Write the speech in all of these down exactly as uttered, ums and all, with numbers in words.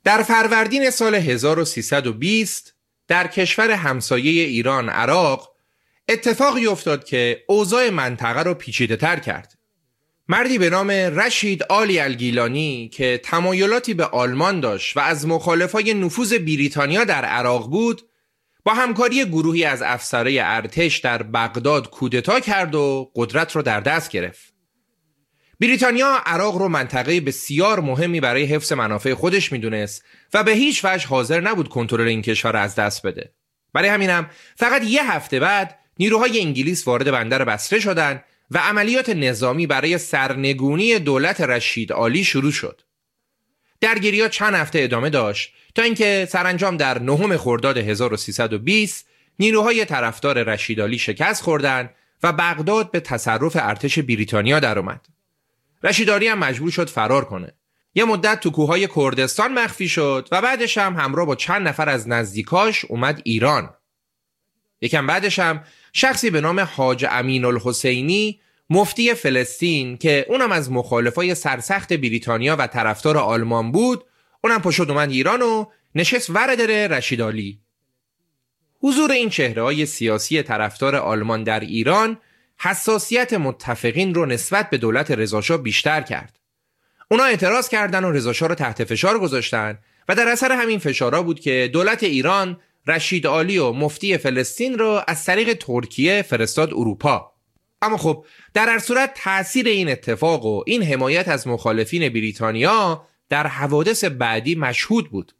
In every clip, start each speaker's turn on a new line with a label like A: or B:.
A: در فروردین سال هزار و سیصد و بیست در کشور همسایه ایران، عراق، اتفاقی افتاد که اوضاع منطقه رو پیچیده تر کرد. مردی به نام رشید آلی الگیلانی که تمایلاتی به آلمان داشت و از مخالفای نفوذ بریتانیا در عراق بود، با همکاری گروهی از افسرهای ارتش در بغداد کودتا کرد و قدرت رو در دست گرفت. بریتانیا عراق رو منطقه بسیار مهمی برای حفظ منافع خودش میدونست و به هیچ وجه حاضر نبود کنترل این کشور از دست بده. برای همینم فقط یه هفته بعد نیروهای انگلیس وارد بندر بصره شدند و عملیات نظامی برای سرنگونی دولت رشید آلی شروع شد. درگیری‌ها چند هفته ادامه داشت تا اینکه سرانجام در نهم خرداد هزار و سیصد و بیست نیروهای طرفدار رشید آلی شکست خوردند و بغداد به تصرف ارتش بریتانیا درآمد. رشید آلی هم مجبور شد فرار کنه. یه مدت تو کوههای کردستان مخفی شد و بعدش هم همراه با چند نفر از نزدیکاش اومد ایران. یکم بعدش هم شخصی به نام حاج امین الحسینی، مفتی فلسطین که اونم از مخالفای سرسخت بریتانیا و طرفدار آلمان بود، اونم پشت اومد ایران و نشست ور در رشید آلی. حضور این چهره‌های سیاسی طرفدار آلمان در ایران حساسیت متفقین رو نسبت به دولت رضاشاه بیشتر کرد. اونا اعتراض کردن و رضاشاه رو تحت فشار گذاشتن و در اثر همین فشارها بود که دولت ایران رشید آلی و مفتی فلسطین رو از طریق ترکیه فرستاد اروپا. اما خب در هر صورت تأثیر این اتفاق و این حمایت از مخالفین بریتانیا در حوادث بعدی مشهود بود.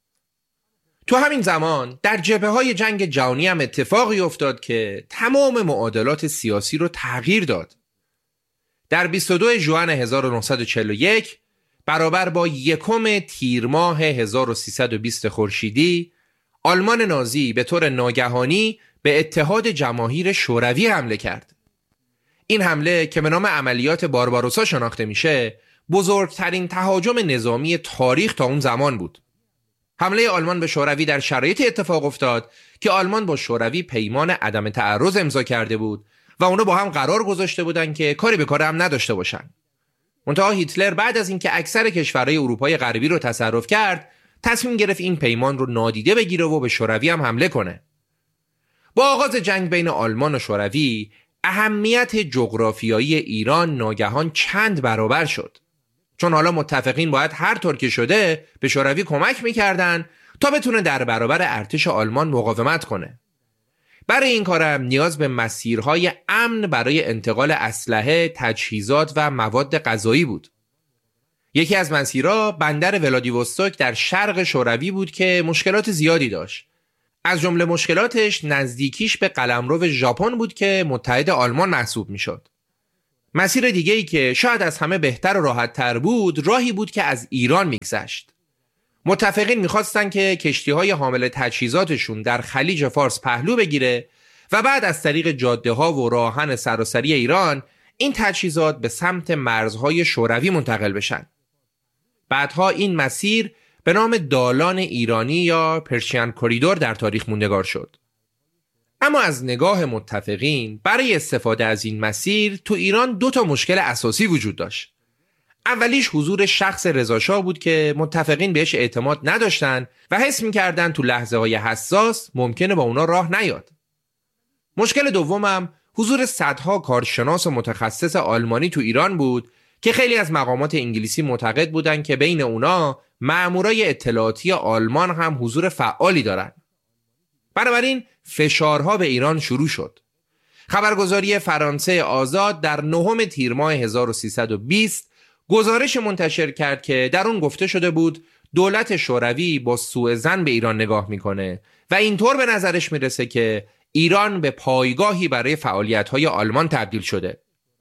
A: تو همین زمان در جبهه‌های جنگ جهانی هم اتفاقی افتاد که تمام معادلات سیاسی رو تغییر داد. در بیست و دوم ژوئن هزار و نهصد و چهل و یک برابر با یکم تیر ماه هزار و سیصد و بیست خورشیدی، آلمان نازی به طور ناگهانی به اتحاد جماهیر شوروی حمله کرد. این حمله که به نام عملیات بارباروسا شناخته میشه، بزرگترین تهاجم نظامی تاریخ تا اون زمان بود. حمله آلمان به شوروی در شرایطی اتفاق افتاد که آلمان با شوروی پیمان عدم تعرض امضا کرده بود و اونا با هم قرار گذاشته بودن که کاری به کار هم نداشته باشن. منتها هیتلر بعد از اینکه اکثر کشورهای اروپای غربی رو تصرف کرد، تصمیم گرفت این پیمان رو نادیده بگیره و به شوروی هم حمله کنه. با آغاز جنگ بین آلمان و شوروی، اهمیت جغرافیایی ایران ناگهان چند برابر شد. چون حالا متفقین باید هر طور که شده به شوروی کمک میکردن تا بتونه در برابر ارتش آلمان مقاومت کنه. برای این کارم نیاز به مسیرهای امن برای انتقال اسلحه، تجهیزات و مواد غذایی بود. یکی از مسیرها بندر ولادیوستوک در شرق شوروی بود که مشکلات زیادی داشت. از جمله مشکلاتش نزدیکیش به قلمرو ژاپن بود که متحد آلمان محسوب میشد. مسیر دیگه‌ای که شاید از همه بهتر و راحت‌تر بود، راهی بود که از ایران میگذشت. متفقین میخواستن که کشتی‌های حامل تجهیزاتشون در خلیج فارس پهلو بگیره و بعد از طریق جاده‌ها و راهن سراسری ایران این تجهیزات به سمت مرزهای شوروی منتقل بشن. بعدها این مسیر به نام دالان ایرانی یا پرشین کوریدور در تاریخ موندگار شد. اما از نگاه متفقین برای استفاده از این مسیر تو ایران دو تا مشکل اساسی وجود داشت. اولیش حضور شخص رضاشاه بود که متفقین بهش اعتماد نداشتن و حس می‌کردن تو لحظه‌های حساس ممکنه با اونا راه نیاد. مشکل دومم حضور صدها کارشناس و متخصص آلمانی تو ایران بود که خیلی از مقامات انگلیسی معتقد بودن که بین اونا مامورای اطلاعاتی آلمان هم حضور فعالی دارن. بنابراین فشارها به ایران شروع شد. خبرگزاری فرانسه آزاد در نهم تیر ماه هزار و سیصد و بیست گزارش منتشر کرد که در اون گفته شده بود دولت شوروی با سوء ظن به ایران نگاه میکنه و اینطور به نظرش میرسه که ایران به پایگاهی برای فعالیت‌های آلمان تبدیل شده.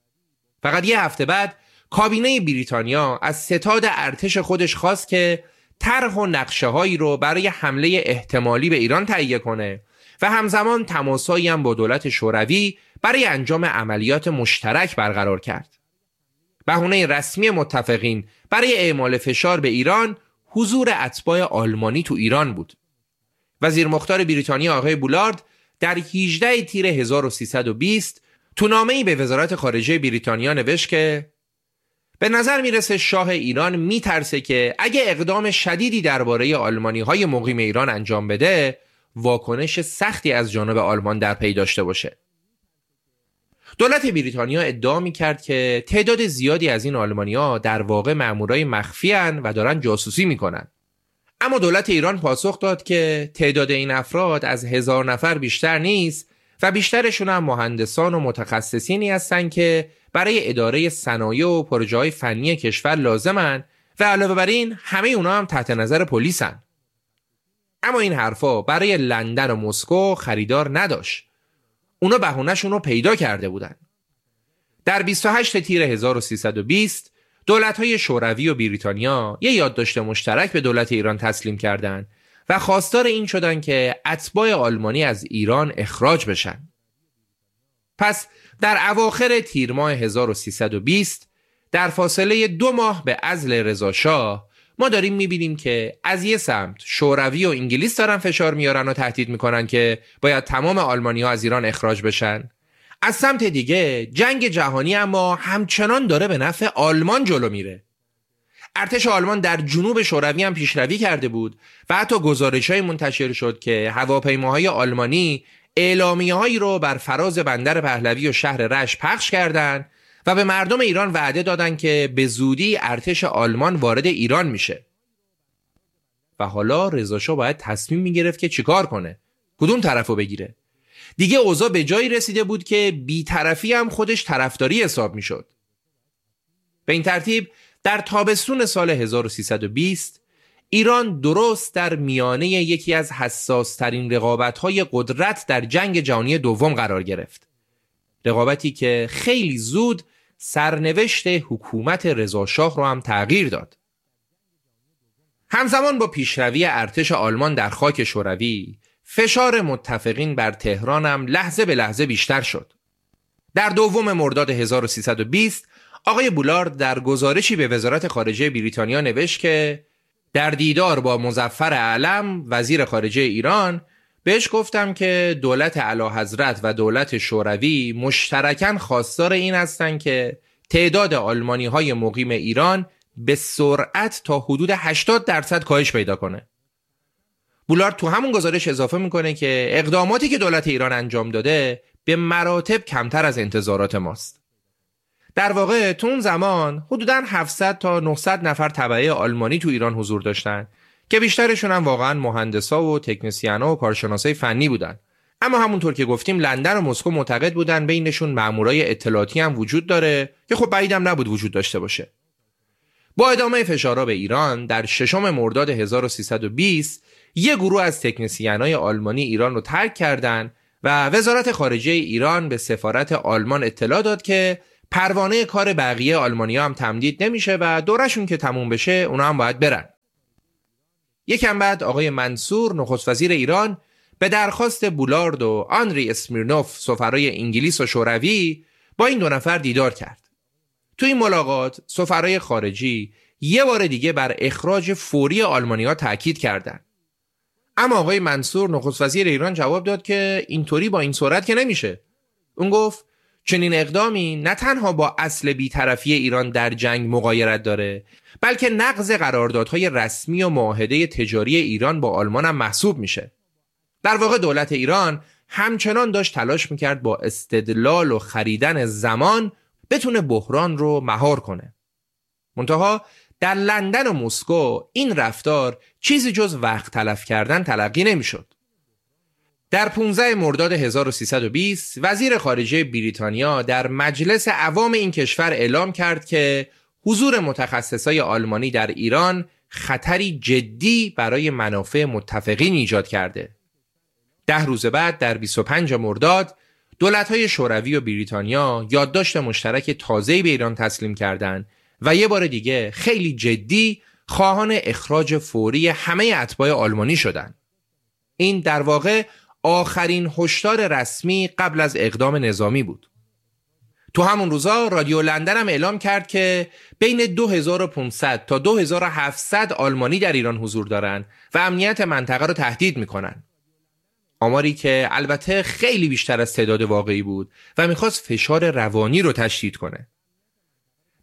A: فقط یه هفته بعد کابینه بریتانیا از ستاد ارتش خودش خواست که طرح و نقشه‌هایی رو برای حمله احتمالی به ایران تهیه کنه و همزمان تماسایی هم با دولت شوروی برای انجام عملیات مشترک برقرار کرد. بهونه رسمی متفقین برای اعمال فشار به ایران حضور اتباع آلمانی تو ایران بود. وزیر مختار بریتانیا آقای بولارد در هجدهم تیر هزار و سیصد و بیست تو نامه‌ای به وزارت خارجه بریتانیا نوشت که به نظر میرسه شاه ایران میترسه که اگه اقدام شدیدی درباره آلمانی‌های مقیم ایران انجام بده، واکنش سختی از جانب آلمان در پی داشته باشه. دولت بریتانیا ادعا میکرد که تعداد زیادی از این آلمانی‌ها در واقع مامورای مخفی ان و دارن جاسوسی میکنن. اما دولت ایران پاسخ داد که تعداد این افراد از هزار نفر بیشتر نیست و بیشترشون هم مهندسان و متخصصینی هستن که برای اداره صنایع و پروژه‌های فنی کشور لازمن و علاوه بر این همه اونا هم تحت نظر پلیسن. اما این حرفا برای لندن و مسکو خریدار نداشت. اونا بهونه‌شون رو پیدا کرده بودن. در بیست و هشتم تیر هزار و سیصد و بیست دولت‌های شوروی و بریتانیا یه یادداشت مشترک به دولت ایران تسلیم کردند و خواستار این شدن که اتباع آلمانی از ایران اخراج بشن. پس در اواخر تیر ماه هزار و سیصد و بیست در فاصله دو ماه به عزل رضا شاه ما داریم میبینیم که از یه سمت شوروی و انگلیس دارن فشار میارن و تهدید میکنن که باید تمام آلمانی‌ها از ایران اخراج بشن. از سمت دیگه جنگ جهانی اما همچنان داره به نفع آلمان جلو میره. ارتش آلمان در جنوب شوروی هم پیشروی کرده بود و حتی گزارش‌های منتشر شد که هواپیماهای آلمانی اعلامیه‌هایی رو بر فراز بندر پهلوی و شهر رشت پخش کردند و به مردم ایران وعده دادن که به زودی ارتش آلمان وارد ایران میشه. و حالا رضا شاه باید تصمیم میگرفت که چیکار کنه، کدوم طرفو بگیره. دیگه اوضاع به جایی رسیده بود که بی‌طرفی هم خودش طرفداری حساب میشد. به این ترتیب در تابستون سال هزار و سیصد و بیست ایران درست در میانه یکی از حساس ترین رقابت‌های قدرت در جنگ جهانی دوم قرار گرفت. رقابتی که خیلی زود سرنوشت حکومت رضا شاه رو هم تغییر داد. همزمان با پیشروی ارتش آلمان در خاک شوروی، فشار متفقین بر تهران هم لحظه به لحظه بیشتر شد. در دوم مرداد هزار و سیصد و بیست آقای بولارد در گزارشی به وزارت خارجه بریتانیا نوشت که در دیدار با مظفر اعلم وزیر خارجه ایران بهش گفتم که دولت اعلیحضرت و دولت شوروی مشترکاً خواستار این هستن که تعداد آلمانی‌های مقیم ایران به سرعت تا حدود هشتاد درصد کاهش پیدا کنه. بولارد تو همون گزارش اضافه میکنه که اقداماتی که دولت ایران انجام داده به مراتب کمتر از انتظارات ماست. در واقع تو اون زمان حدوداً هفتصد تا نهصد نفر تبعه آلمانی تو ایران حضور داشتن که بیشترشون هم واقعاً مهندسا و تکنسیانا و کارشناسای فنی بودن. اما همونطور که گفتیم لندن و مسکو معتقد بودن بینشون مامورای اطلاعاتی هم وجود داره که خب بعیدم نبود وجود داشته باشه. با ادامه فشارها به ایران در ششم مرداد هزار و سیصد و بیست یک گروه از تکنسیانای آلمانی ایران رو ترک کردند و وزارت خارجه ایران به سفارت آلمان اطلاع داد که پروانه کار بقیه آلمانی‌ها هم تمدید نمیشه و دورشون که تموم بشه اونا هم باید برن. یکم بعد آقای منصور نخست وزیر ایران به درخواست بولارد و آندری اسمیرنوف سفرای انگلیس و شوروی با این دو نفر دیدار کرد. تو این ملاقات سفرای خارجی یه بار دیگه بر اخراج فوری آلمانی‌ها تاکید کردند. اما آقای منصور نخست وزیر ایران جواب داد که اینطوری با این سرعت که نمیشه. اون گفت چنین اقدامی نه تنها با اصل بی‌طرفی ایران در جنگ مغایرت داره، بلکه نقض قراردادهای رسمی و معاهده تجاری ایران با آلمان هم محسوب میشه. در واقع دولت ایران همچنان داشت تلاش میکرد با استدلال و خریدن زمان بتونه بحران رو مهار کنه. منتها در لندن و مسکو این رفتار چیزی جز وقت تلف کردن تلقی نمیشد. در پانزدهم مرداد هزار و سیصد و بیست وزیر خارجه بریتانیا در مجلس عوام این کشور اعلام کرد که حضور متخصصای آلمانی در ایران خطری جدی برای منافع متفقین ایجاد کرده. ده روز بعد در بیست و پنجم مرداد دولت‌های شوروی و بریتانیا یادداشت مشترک تازه‌ای به ایران تسلیم کردند و یه بار دیگه خیلی جدی خواهان اخراج فوری همه اتباع آلمانی شدند. این در واقع آخرین هشدار رسمی قبل از اقدام نظامی بود. تو همون روزا رادیو لندن هم اعلام کرد که بین دو هزار و پانصد تا دو هزار و هفتصد آلمانی در ایران حضور دارن و امنیت منطقه رو تهدید میکنن. آماری که البته خیلی بیشتر از تعداد واقعی بود و میخواست فشار روانی رو تشدید کنه.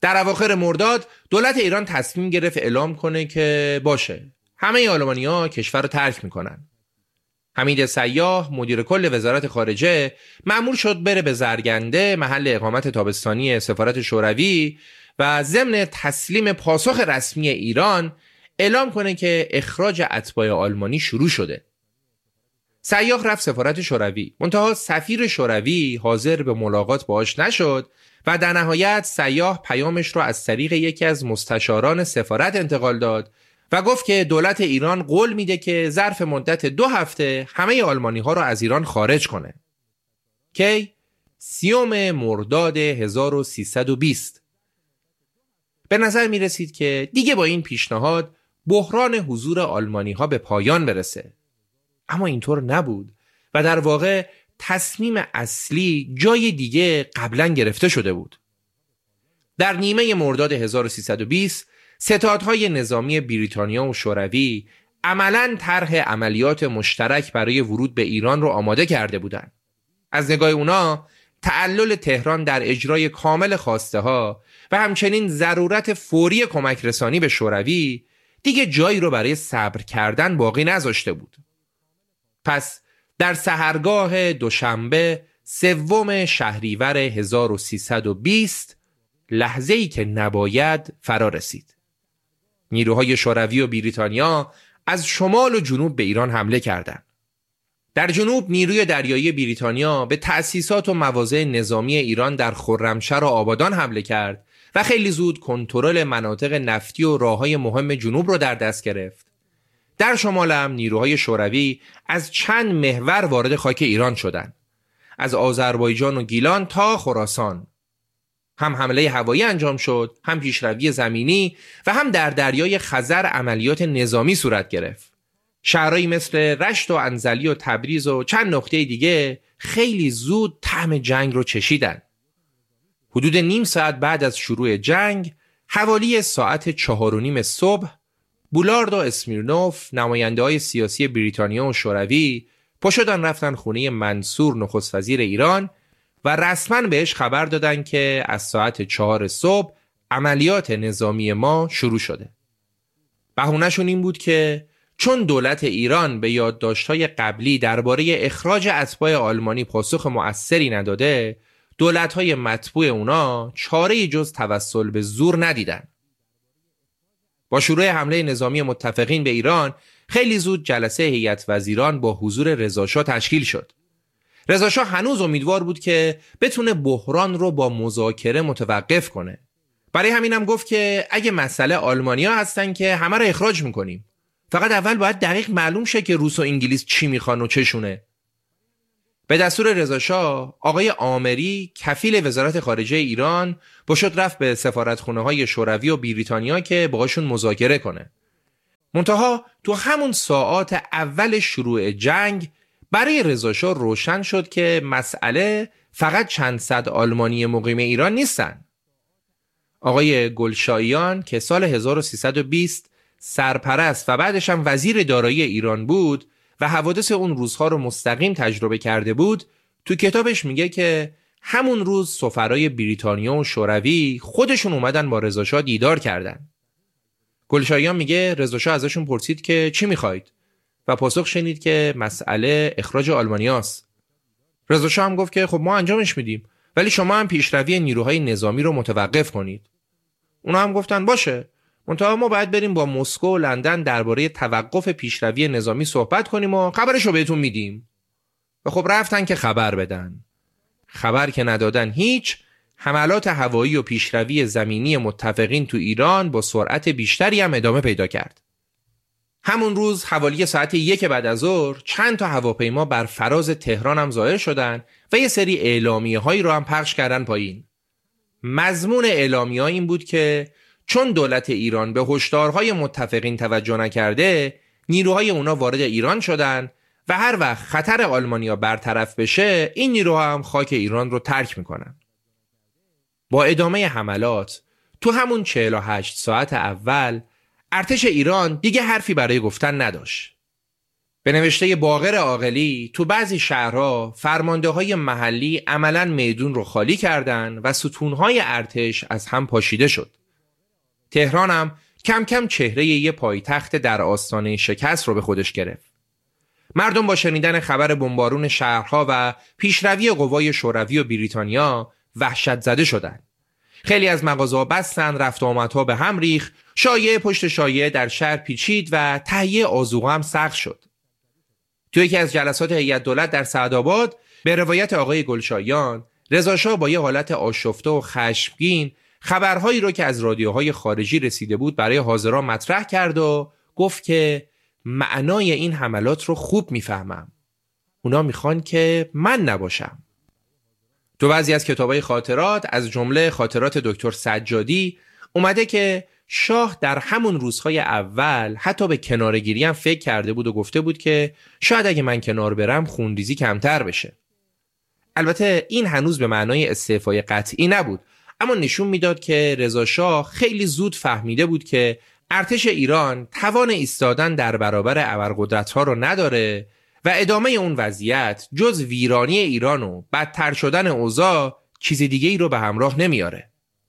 A: در اواخر مرداد دولت ایران تصمیم گرفت اعلام کنه که باشه همه آلمانی‌ها کشور رو ترک میکنن. حمید سیاح مدیر کل وزارت خارجه مأمور شد بره به زرگنده محل اقامت تابستانی سفارت شوروی و ضمن تسلیم پاسخ رسمی ایران اعلام کنه که اخراج اتباع آلمانی شروع شده. سیاح رفت سفارت شوروی، منتها سفیر شوروی حاضر به ملاقات باهاش نشد و در نهایت سیاح پیامش رو از طریق یکی از مستشاران سفارت انتقال داد و گفت که دولت ایران قول میده که ظرف مدت دو هفته همه آلمانی ها رو از ایران خارج کنه. کی؟ سیوم مرداد هزار و سیصد و بیست. به نظر می رسید که دیگه با این پیشنهاد بحران حضور آلمانی ها به پایان برسه. اما اینطور نبود و در واقع تصمیم اصلی جای دیگه قبلا گرفته شده بود. در نیمه مرداد هزار و سیصد و بیست ستادهای نظامی بریتانیا و شوروی عملاً طرح عملیات مشترک برای ورود به ایران رو آماده کرده بودند. از نگاه اونا تعلل تهران در اجرای کامل خواسته ها و همچنین ضرورت فوری کمک رسانی به شوروی دیگه جایی رو برای صبر کردن باقی نذاشته بود. پس در سحرگاه دوشنبه سوم شهریور هزار و سیصد و بیست لحظه‌ای که نباید فرا رسید. نیروهای شوروی و بریتانیا از شمال و جنوب به ایران حمله کردند. در جنوب نیروی دریایی بریتانیا به تأسیسات و مواضع نظامی ایران در خرمشهر و آبادان حمله کرد و خیلی زود کنترل مناطق نفتی و راههای مهم جنوب را در دست گرفت. در شمال هم نیروهای شوروی از چند محور وارد خاک ایران شدند. از آذربایجان و گیلان تا خراسان. هم حمله هوایی انجام شد، هم پیشروی زمینی و هم در دریای خزر عملیات نظامی صورت گرفت. شهرهایی مثل رشت و انزلی و تبریز و چند نقطه دیگه خیلی زود طعم جنگ رو چشیدن. حدود نیم ساعت بعد از شروع جنگ، حوالی ساعت چهار و نیم صبح، بولارد و اسمیرنوف نماینده های سیاسی بریتانیا و شوروی پا شدن رفتن خونه منصور نخست وزیر ایران و رسما بهش خبر دادن که از ساعت چهار صبح عملیات نظامی ما شروع شده. بهونه‌شون این بود که چون دولت ایران به یادداشت‌های قبلی درباره اخراج اتباع آلمانی پاسخ مؤثری نداده، دولت‌های متبوع اونا چاره‌ای جز توسل به زور ندیدن. با شروع حمله نظامی متفقین به ایران، خیلی زود جلسه هیئت وزیران با حضور رضا شاه تشکیل شد. رضا شاه هنوز امیدوار بود که بتونه بحران رو با مذاکره متوقف کنه. برای همینم گفت که اگه مسئله آلمانیا هستن که همه رو اخراج میکنیم. فقط اول باید دقیق معلوم شه که روس و انگلیس چی میخوان و چشونه. به دستور رضا شاه، آقای آمری کفیل وزارت خارجه ایران با شد رفت به سفارتخونه های شوروی و بریتانیا که باهاشون مذاکره کنه. منتها تو همون ساعات اول شروع جنگ برای رضا شاه روشن شد که مسئله فقط چند صد آلمانی مقیم ایران نیستن. آقای گلشاییان که سال هزار و سیصد و بیست سرپرست و بعدش هم وزیر دارایی ایران بود و حوادث اون روزها رو مستقیم تجربه کرده بود، تو کتابش میگه که همون روز سفرای بریتانیا و شوروی خودشون اومدن با رضا شاه دیدار کردن. گلشاییان میگه رضا شاه ازشون پرسید که چی میخواید و پاسخ شنید که مسئله اخراج آلمانیاست. رضا شاه هم گفت که خب ما انجامش میدیم، ولی شما هم پیشروی نیروهای نظامی رو متوقف کنید. اونا هم گفتن باشه، منتها ما باید بریم با مسکو و لندن درباره توقف پیشروی نظامی صحبت کنیم و خبرش رو بهتون میدیم. و خب رفتن که خبر بدن. خبر که ندادن هیچ، حملات هوایی و پیشروی زمینی متفقین تو ایران با سرعت بیشتری هم ادامه پیدا کرد. همون روز حوالی ساعت یک بعد از ظهر چند تا هواپیما بر فراز تهران هم ظاهر شدن و یه سری اعلامیه هایی رو هم پخش کردن پایین. مضمون اعلامیه ها این بود که چون دولت ایران به هشدارهای متفقین توجه نکرده، نیروهای اونا وارد ایران شدن و هر وقت خطر آلمانیا برطرف بشه، این نیروها هم خاک ایران رو ترک میکنن. با ادامه حملات تو همون چهل و هشت ساعت اول ارتش ایران دیگه حرفی برای گفتن نداشت. به نوشته باقر عاقلی تو بعضی شهرها فرمانده‌های محلی عملاً میدون رو خالی کردن و ستونهای ارتش از هم پاشیده شد. تهران هم کم کم چهره یه پایتخت در آستانه شکست رو به خودش گرفت. مردم با شنیدن خبر بمبارون شهرها و پیشروی قوای شوروی و بریتانیا وحشت زده شدند. خیلی از مغازه‌ها بستن، رفت و آمدها به هم ریخت، شایعه پشت شایعه در شهر پیچید و تهیه آذوقه هم سخت شد. توی یکی از جلسات هیئت دولت در سعدآباد به روایت آقای گلشایان، رضا شاه با یه حالت آشفته و خشمگین خبرهایی رو که از رادیوهای خارجی رسیده بود برای حاضران مطرح کرد و گفت که معنای این حملات رو خوب میفهمم. اونا میخوان که من نباشم. تو بعضی از کتابای خاطرات از جمله خاطرات دکتر سجادی اومده که شاه در همون روزهای اول حتی به کنارگیری هم فکر کرده بود و گفته بود که شاید اگه من کنار برم خونریزی کمتر بشه. البته این هنوز به معنای استعفای قطعی نبود، اما نشون میداد که رضا شاه خیلی زود فهمیده بود که ارتش ایران توان ایستادن در برابر ابرقدرت‌ها رو نداره و ادامه اون وضعیت جز ویرانی ایران و بدتر شدن اوضاع چیز دیگه ای رو به همراه نمیاره.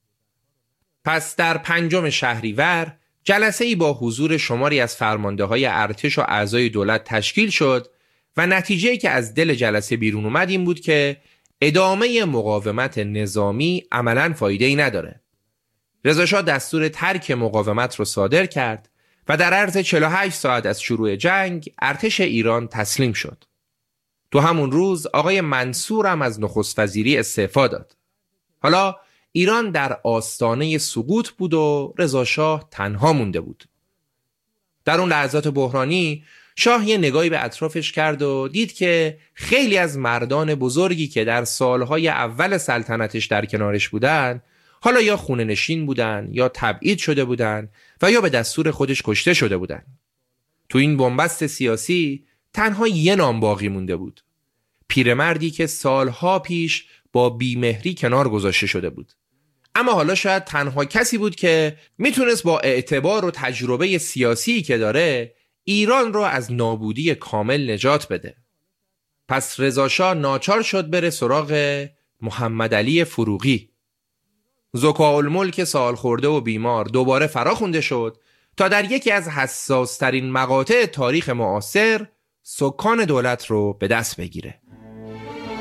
A: پس در پنجم شهریور جلسه ای با حضور شماری از فرمانده‌های ارتش و اعضای دولت تشکیل شد و نتیجه‌ای که از دل جلسه بیرون اومد این بود که ادامه مقاومت نظامی عملاً فایده‌ای نداره. رضا شاه دستور ترک مقاومت رو صادر کرد و در عرض چهل و هشت ساعت از شروع جنگ ارتش ایران تسلیم شد. تو همون روز آقای منصور هم از نخست وزیری استعفا داد. حالا ایران در آستانه سقوط بود و رضا شاه تنها مونده بود. در اون لحظات بحرانی شاه یه نگاهی به اطرافش کرد و دید که خیلی از مردان بزرگی که در سالهای اول سلطنتش در کنارش بودن حالا یا خونه نشین بودن یا تبعید شده بودن و یا به دستور خودش کشته شده بودن. تو این بنبست سیاسی تنها یه نام باقی مونده بود. پیرمردی که سالها پیش با بیمهری کنار گذاشته شده بود. اما حالا شاید تنها کسی بود که میتونست با اعتبار و تجربه سیاسی که داره ایران رو از نابودی کامل نجات بده. پس رضا شاه ناچار شد بره سراغ محمد علی فروغی. ذوق‌الملک سال خورده و بیمار دوباره فراخونده شد تا در یکی از حساس ترین مقاطع تاریخ معاصر سکان دولت رو به دست بگیره.